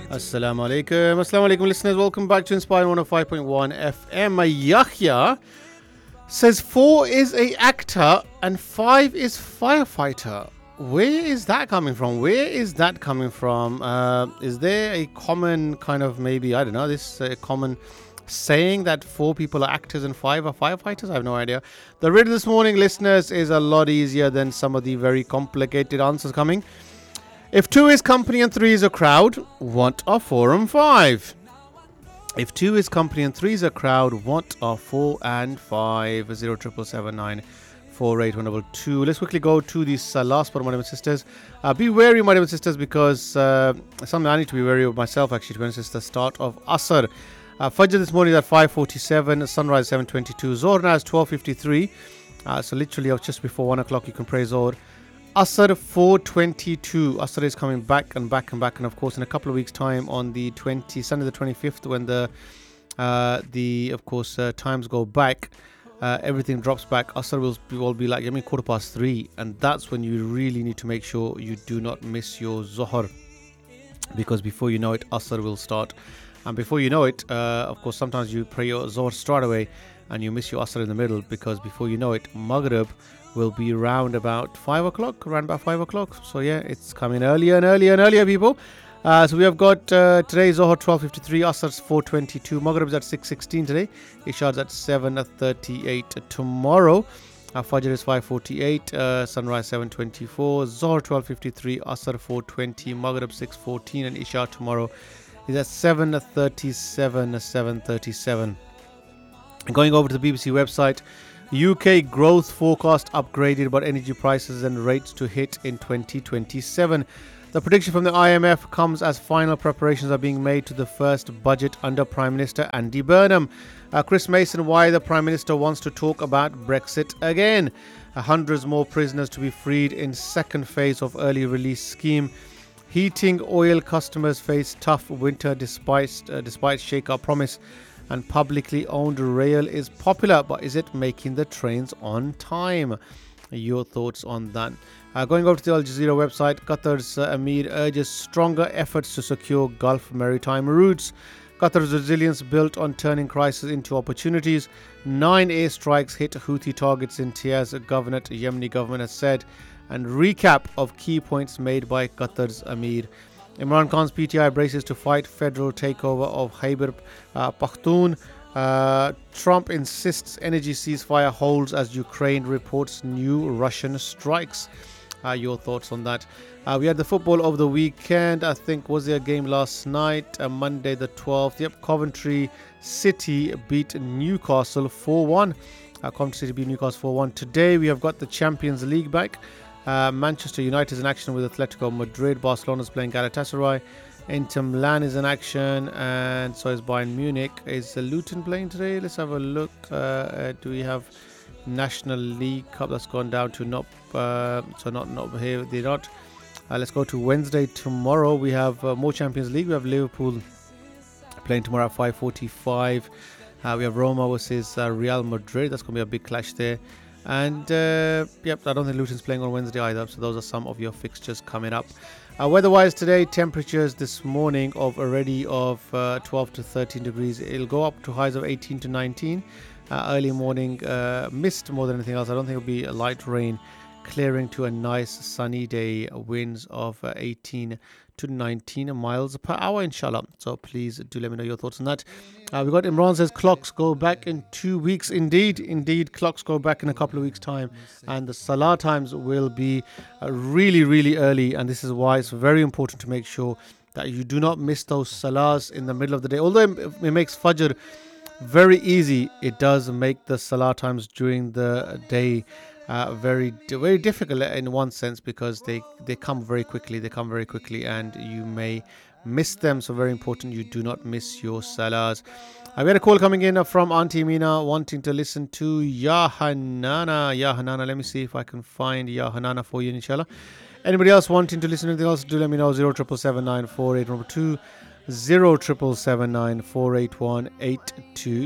Assalamu alaikum. Assalamu alaikum, listeners. Welcome back to Inspire 105.1 FM. Yahya says 4 is a actor and 5 is firefighter. Where is that coming from? Is there a common kind of, maybe, I don't know, this common saying that 4 people are actors and 5 are firefighters? I have no idea. The riddle this morning, listeners, is a lot easier than some of the very complicated answers coming. If 2 is company and 3 is a crowd, what are 4 and 5? If 2 is company and 3 is a crowd, what are 4 and 5? 07779 48122. Let's quickly go to the last part, my dear sisters. Be wary, my dear sisters, because something I need to be wary of myself, actually, to be honest, is the start of Asr. Fajr this morning is at 5:47, sunrise 7:22, Zohr now is 12:53. So literally just before 1 o'clock you can pray Zohr. Asr 4:22. Asr is coming back and back and back, and of course in a couple of weeks' time on the Sunday the 25th, when the times go back, everything drops back. Asr will be like 3:15, and that's when you really need to make sure you do not miss your Zohr, because before you know it, Asr will start, and before you know it, of course sometimes you pray your Zohr straight away and you miss your Asr in the middle, because before you know it, Maghrib will be around about 5 o'clock. So yeah, it's coming earlier and earlier, people. So we have got today Zohr 12:53, Asr's 4:22, Maghrib's at 6:16 today, Isha's at 7:38 tomorrow. Fajr is 5:48, sunrise 7:24, Zohr 12:53, Asr 4:20, Maghrib 6:14, and Isha tomorrow is at 7:37. Going over to the BBC website, UK growth forecast upgraded, but energy prices and rates to hit in 2027. The prediction from the IMF comes as final preparations are being made to the first budget under Prime Minister Andy Burnham. Chris Mason, why the Prime Minister wants to talk about Brexit again. Hundreds more prisoners to be freed in second phase of early release scheme. Heating oil customers face tough winter despite Sheikha promise. And publicly owned rail is popular, but is it making the trains on time? Your thoughts on that? Going over to the Al Jazeera website, Qatar's Emir urges stronger efforts to secure Gulf maritime routes. Qatar's resilience built on turning crisis into opportunities. 9 airstrikes hit Houthi targets in Taiz, Yemeni government has said. And recap of key points made by Qatar's Emir. Imran Khan's PTI braces to fight federal takeover of Khyber Pakhtoon. Trump insists energy ceasefire holds as Ukraine reports new Russian strikes. Your thoughts on that? We had the football of the weekend. I think, was there a game last night? Monday the 12th. Yep, Coventry City beat Newcastle 4-1. Coventry City beat Newcastle 4-1. Today we have got the Champions League back. Manchester United is in action with Atletico Madrid. Barcelona is playing Galatasaray. Inter Milan is in action, and so is Bayern Munich. Is Luton playing today? Let's have a look. Do we have National League Cup? That's gone down to not here. They're not. Let's go to Wednesday tomorrow. We have more Champions League. We have Liverpool playing tomorrow at 5:45. We have Roma versus Real Madrid. That's going to be a big clash there. And I don't think Luton's playing on Wednesday either. So those are some of your fixtures coming up. Weather-wise today, temperatures this morning of 12 to 13 degrees. It'll go up to highs of 18 to 19. Early morning mist more than anything else. I don't think it'll be a light rain, clearing to a nice sunny day. Winds of 18 to 19 miles per hour, inshallah. So please do let me know your thoughts on that. We got Imran says clocks go back in 2 weeks. Indeed, clocks go back in a couple of weeks' time, and the salah times will be really, really early. And this is why it's very important to make sure that you do not miss those salahs in the middle of the day. Although it makes Fajr very easy, it does make the salah times during the day very difficult in one sense, because they come very quickly. And you may miss them. So very important you do not miss your salahs. We had a call coming in from Auntie Mina wanting to listen to Ya Hanana. Let me see if I can find Ya Hanana for you, inshallah. Anybody else wanting to listen to anything else, do let me know. 07779 4812, 07779 481 822.